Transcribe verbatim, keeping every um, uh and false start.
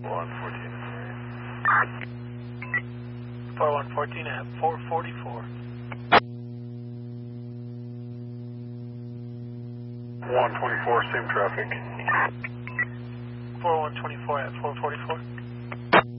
one fourteen. four one fourteen at four forty-four. one twenty-four, same traffic. four one twenty-four at four forty-four.